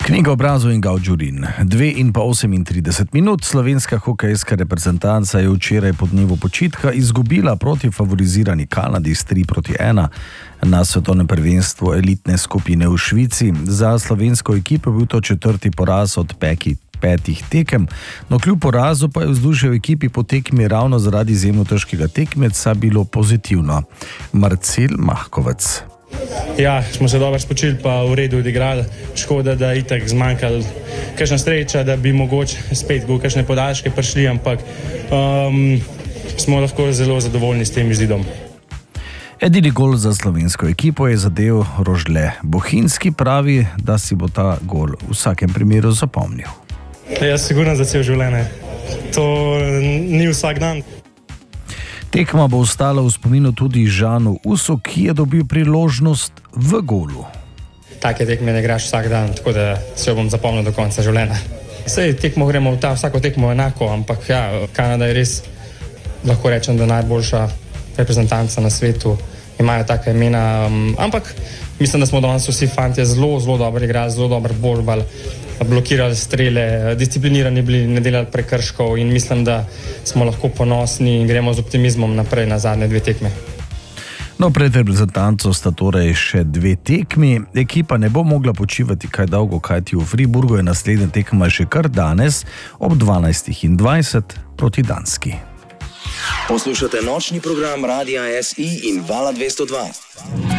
Knjiga obrazov in Gauđurin. 2:38 minut. Slovenska hokejska reprezentanca je včeraj po dnevu počitka izgubila proti favorizirani Kanadi s 3:1 na svetovnem prvenstvu elitne skupine v Švici. Za slovensko ekipo je bil to četrti poraz od petih tekem, no kljub porazu pa je vzdušje v ekipi po tekmi ravno zaradi izjemno težkega tekmeca bilo pozitivno. Marcel Mahkovec. Ja, smo se dobro spočili, pa v redu odigrali. Škoda, da je itak zmanjkalo kakšna sreča, da bi mogoče spet v kakšne podaljške prišli, ampak smo lahko zelo zadovoljni s tem izidom. Edini gol za slovensko ekipo je zadel Rožle. Bohinjski pravi, da si bo ta gol v vsakem primeru zapomnil. Jaz sigurno za cel življenje. To ni vsak dan. Tekma bo ostala v spominu tudi Žanu Usu, ki je dobil priložnost v golu. Take tekme ne igraš vsak dan, tako da se jo bom zapomnil do konca življenja. Sej tekmo gremo v vsako tekmo enako, ampak ja, Kanada je res, lahko rečem, da najboljša reprezentanca na svetu. Imajo take imena, ampak mislim, da smo danes vsi fantje zelo dobro igrali, zelo dobro borbali, blokirali strele, disciplinirani bili, ne delali prekrškov in mislim, da smo lahko ponosni in gremo z optimizmom naprej na zadnje dve tekme. No, pred reprezentanco sta torej še dve tekmi. Ekipa ne bo mogla počivati kaj dolgo, kajti v Friburgu je naslednja tekma še kar danes ob 12:20 proti Danski. Poslušate nočni program Radia SI in Vala 202.